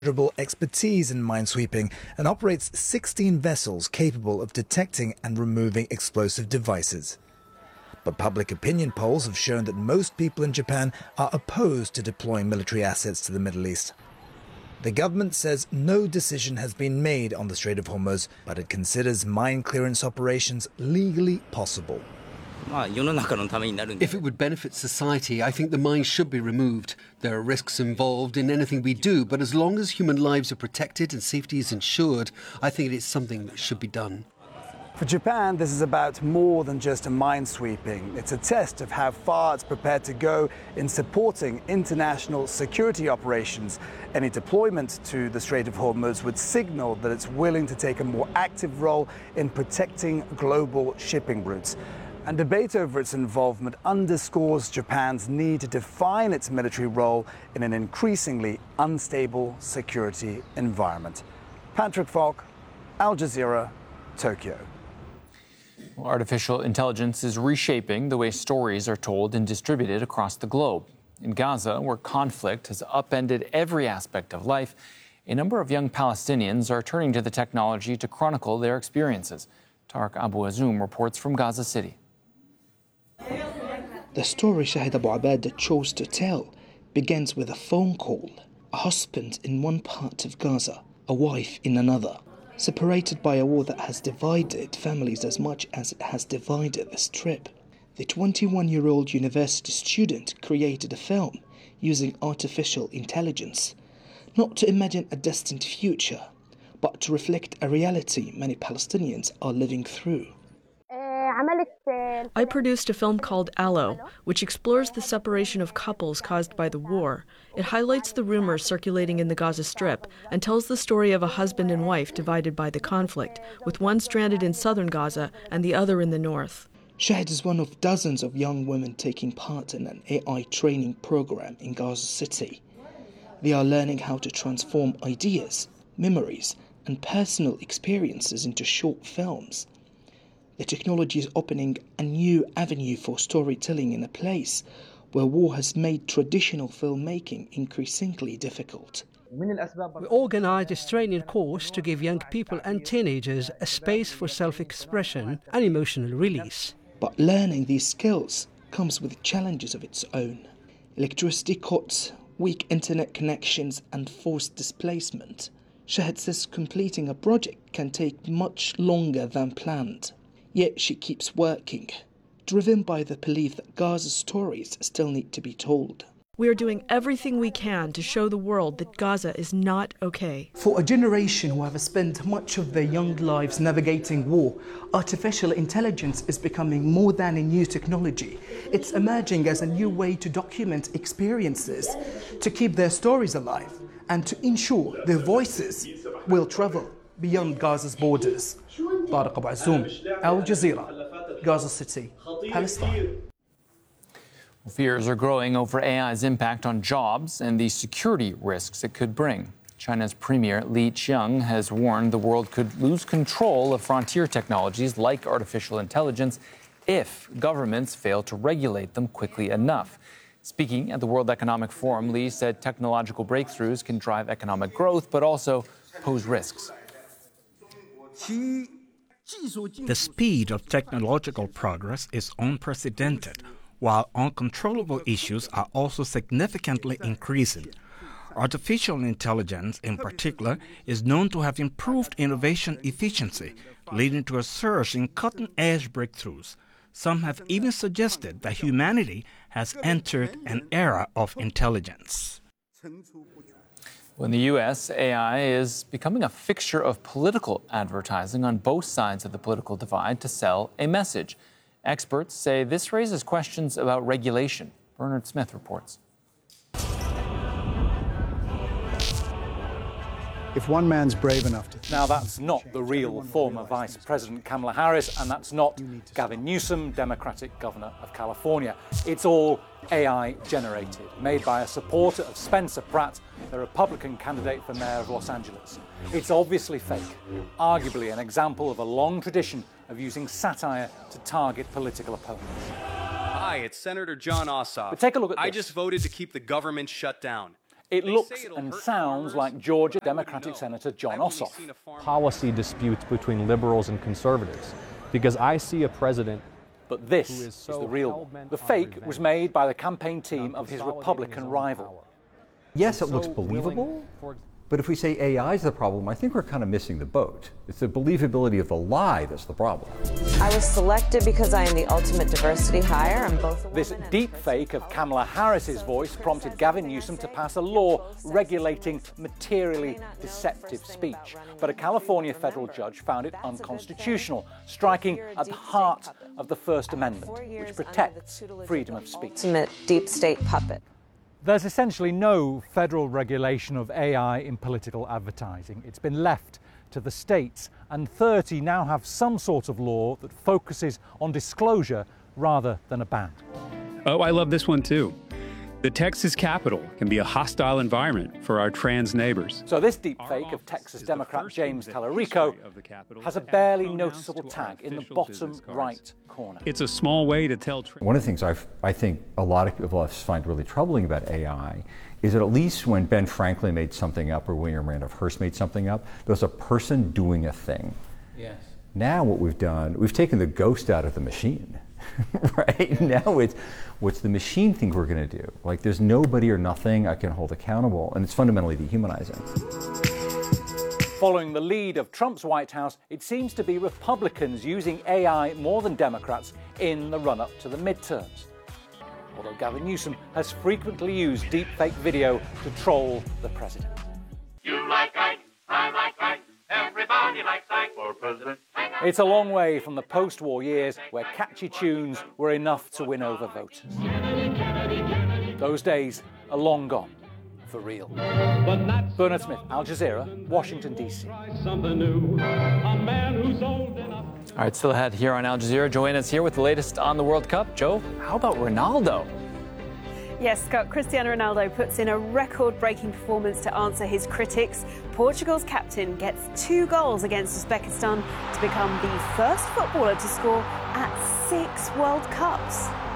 considerable expertise in minesweeping and operates 16 vessels capable of detecting and removing explosive devices. But public opinion polls have shown that most people in Japan are opposed to deploying military assets to the Middle East. The government says no decision has been made on the Strait of Hormuz, but it considers mine clearance operations legally possible. If it would benefit society, I think the mines should be removed. There are risks involved in anything we do, but as long as human lives are protected and safety is ensured, I think it is something that should be done. For Japan, this is about more than just a minesweeping. It's a test of how far it's prepared to go in supporting international security operations. Any deployment to the Strait of Hormuz would signal that it's willing to take a more active role in protecting global shipping routes. And debate over its involvement underscores Japan's need to define its military role in an increasingly unstable security environment. Patrick Falk, Al Jazeera, Tokyo. Artificial intelligence is reshaping the way stories are told and distributed across the globe. In Gaza, where conflict has upended every aspect of life, a number of young Palestinians are turning to the technology to chronicle their experiences. Tarek Abu Azoum reports from Gaza City. The story Shahid Abu Abad chose to tell begins with a phone call. A husband in one part of Gaza, a wife in another, separated by a war that has divided families as much as it has divided the Strip. The 21-year-old university student created a film using artificial intelligence, not to imagine a distant future, but to reflect a reality many Palestinians are living through. I produced a film called Allo, which explores the separation of couples caused by the war. It highlights the rumors circulating in the Gaza Strip and tells the story of a husband and wife divided by the conflict, with one stranded in southern Gaza and the other in the north. Shahid is one of dozens of young women taking part in an AI training program in Gaza City. They are learning how to transform ideas, memories, and personal experiences into short films. The technology is opening a new avenue for storytelling in a place where war has made traditional filmmaking increasingly difficult. We organized this training course to give young people and teenagers a space for self-expression and emotional release. But learning these skills comes with challenges of its own. Electricity cuts, weak internet connections, and forced displacement. Shahid says completing a project can take much longer than planned. Yet she keeps working, driven by the belief that Gaza's stories still need to be told. We are doing everything we can to show the world that Gaza is not okay. For a generation who have spent much of their young lives navigating war, artificial intelligence is becoming more than a new technology. It's emerging as a new way to document experiences, to keep their stories alive, and to ensure their voices will travel beyond Gaza's borders. Tarek Abu Azoum, Al Jazeera, Gaza City, Palestine. Fears are growing over AI's impact on jobs and the security risks it could bring. China's Premier Li Qiang has warned the world could lose control of frontier technologies like artificial intelligence if governments fail to regulate them quickly enough. Speaking at the World Economic Forum, Li said technological breakthroughs can drive economic growth, but also pose risks. The speed of technological progress is unprecedented, while uncontrollable issues are also significantly increasing. Artificial intelligence, in particular, is known to have improved innovation efficiency, leading to a surge in cutting-edge breakthroughs. Some have even suggested that humanity has entered an era of intelligence. In the U.S., AI is becoming a fixture of political advertising on both sides of the political divide to sell a message. Experts say this raises questions about regulation. Bernard Smith reports. If one man's brave enough to... Now, that's not the real former Vice President Kamala Harris, and that's not Gavin Newsom, Democratic Governor of California. It's all AI-generated, made by a supporter of Spencer Pratt, the Republican candidate for mayor of Los Angeles. It's obviously fake, arguably an example of a long tradition of using satire to target political opponents. Hi, it's Senator John Ossoff. But take a look at this. I just voted to keep the government shut down. It looks and sounds like Georgia Democratic Senator Jon Ossoff. Policy disputes between liberals and conservatives, because I see a president. But this is the real one. The fake was made by the campaign team of his Republican rival. Yes, it looks believable, but if we say AI is the problem, I think we're kind of missing the boat. It's the believability of the lie that's the problem. I was selected because I am the ultimate diversity hire. I'm both a woman This deep fake of Kamala Harris's voice prompted Gavin Newsom to pass a law regulating materially deceptive speech. But a California federal judge found it unconstitutional, striking at the heart of the First Amendment, which protects freedom of speech. ultimate deep state puppet. There's essentially no federal regulation of AI in political advertising. It's been left to the states, and 30 now have some sort of law that focuses on disclosure rather than a ban. Oh, I love this one too. The Texas Capitol can be a hostile environment for our trans neighbors. So this deepfake of Texas Democrat James Tallarico has a barely noticeable tag in the bottom right corner. It's a small way to tell. One of the things I think a lot of us find really troubling about AI is that at least when Ben Franklin made something up or William Randolph Hearst made something up, there was a person doing a thing. Yes. Now what we've done, we've taken the ghost out of the machine. Right? Now it's what's the machine think we're going to do? Like there's nobody or nothing I can hold accountable, and it's fundamentally dehumanizing. Following the lead of Trump's White House, it seems to be Republicans using AI more than Democrats in the run-up to the midterms. Although Gavin Newsom has frequently used deepfake video to troll the president. You like Ike, I like Ike, everybody likes Ike for president. It's a long way from the post-war years where catchy tunes were enough to win over voters. Those days are long gone, for real. Bernard Smith, Al Jazeera, Washington, D.C. All right, still ahead here on Al Jazeera. Joanna's here with the latest on the World Cup. Joe, how about Ronaldo? Yes, Scott, Cristiano Ronaldo puts in a record-breaking performance to answer his critics. Portugal's captain gets 2 goals against Uzbekistan to become the first footballer to score at 6 World Cups.